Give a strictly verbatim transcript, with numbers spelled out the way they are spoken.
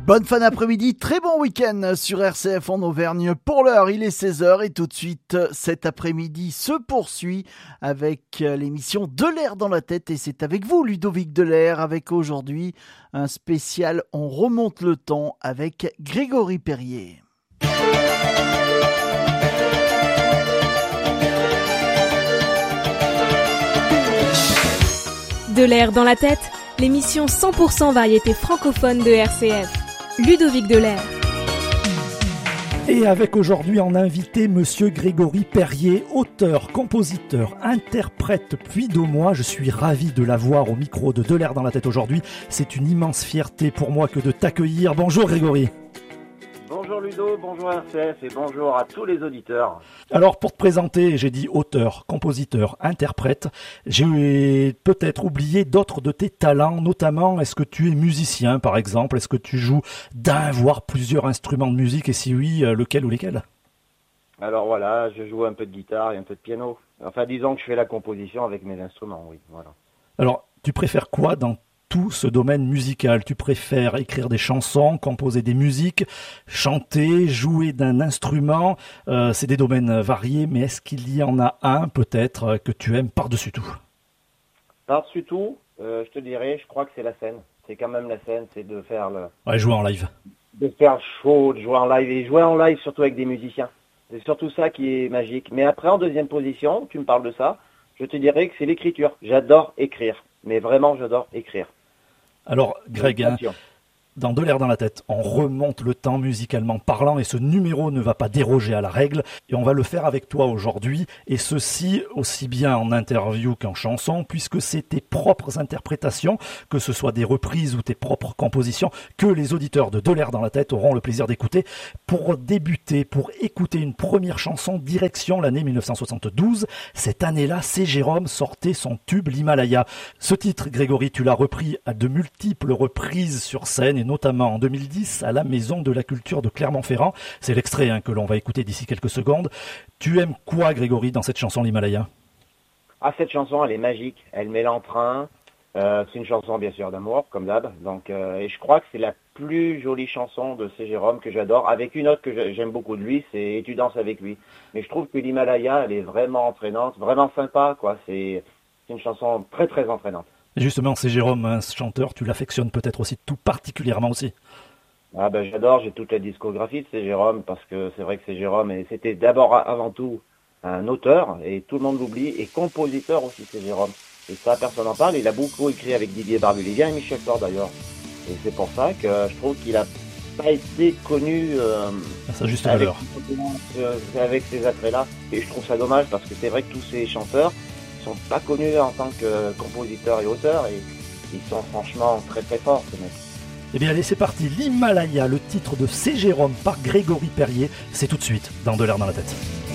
Bonne fin d'après-midi, très bon week-end sur R C F en Auvergne. Pour l'heure, il est seize heures et tout de suite, cet après-midi se poursuit avec l'émission De l'air dans la tête. Et c'est avec vous, Ludovic Delair, avec aujourd'hui un spécial On remonte le temps avec Grégory Perrier. De l'air dans la tête, l'émission cent pour cent variété francophone de R C F. Ludovic Delair. Et avec aujourd'hui en invité Monsieur Grégory Perrier, auteur, compositeur, interprète puis d'Aumois. Je suis ravi de l'avoir au micro de De l'air dans la tête aujourd'hui. C'est une immense fierté pour moi que de t'accueillir. Bonjour Grégory. Bonjour Ludo, bonjour R C F et bonjour à tous les auditeurs. Alors pour te présenter, j'ai dit auteur, compositeur, interprète. J'ai peut-être oublié d'autres de tes talents, notamment est-ce que tu es musicien par exemple? Est-ce que tu joues d'un voire plusieurs instruments de musique et si oui, lequel ou lesquels? Alors voilà, je joue un peu de guitare et un peu de piano. Enfin disons que je fais la composition avec mes instruments, oui, voilà. Alors tu préfères quoi dans tout ce domaine musical? Tu préfères écrire des chansons, composer des musiques, chanter, jouer d'un instrument? euh, C'est des domaines variés, mais est-ce qu'il y en a un peut-être que tu aimes par-dessus tout? Par-dessus tout, euh, je te dirais, je crois que c'est la scène. C'est quand même la scène, c'est de faire le... Ouais, jouer en live. De faire chaud, de jouer en live. Et jouer en live surtout avec des musiciens. C'est surtout ça qui est magique. Mais après, en deuxième position, tu me parles de ça, je te dirais que c'est l'écriture. J'adore écrire. Mais vraiment, j'adore écrire. Alors, Greg, hein, dans De l'air dans la tête, on remonte le temps musicalement parlant et ce numéro ne va pas déroger à la règle et on va le faire avec toi aujourd'hui et ceci aussi bien en interview qu'en chanson puisque c'est tes propres interprétations, que ce soit des reprises ou tes propres compositions, que les auditeurs de De l'air dans la tête auront le plaisir d'écouter. Pour débuter, pour écouter une première chanson, direction l'année dix-neuf cent soixante-douze. Cette année-là, C. Jérôme sortait son tube L'Himalaya. Ce titre, Grégory, tu l'as repris à de multiples reprises sur scène et notamment en deux mille dix à la Maison de la Culture de Clermont-Ferrand. C'est l'extrait hein, que l'on va écouter d'ici quelques secondes. Tu aimes quoi, Grégory, dans cette chanson L'Himalaya? Ah, cette chanson, elle est magique. Elle met l'entrain. Euh, c'est une chanson, bien sûr, d'amour, comme d'hab. Donc, euh, et je crois que c'est la plus jolie chanson de C. Jérôme que j'adore. Avec une autre que j'aime beaucoup de lui, c'est Et tu danses avec lui. Mais je trouve que L'Himalaya, elle est vraiment entraînante, vraiment sympa, quoi. C'est, c'est une chanson très, très entraînante. Et justement, c'est Jérôme, un chanteur, tu l'affectionnes peut-être aussi tout particulièrement aussi. Ah ben j'adore, j'ai toute la discographie de C. Jérôme parce que c'est vrai que C. Jérôme, et c'était d'abord avant tout un auteur et tout le monde l'oublie, et compositeur aussi C. Jérôme. Et ça, personne n'en parle. Il a beaucoup écrit avec Didier Barbelivien et Michel Thor d'ailleurs. Et c'est pour ça que je trouve qu'il a pas été connu euh, à sa juste avec, valeur. Euh, avec ces attraits-là. Et je trouve ça dommage parce que c'est vrai que tous ces chanteurs sont pas connus en tant que compositeurs et auteurs et ils sont franchement très très forts ces mecs. Eh bien allez, c'est parti, L'Himalaya, le titre de C. Jérôme par Grégory Perrier, c'est tout de suite dans De l'air dans la tête.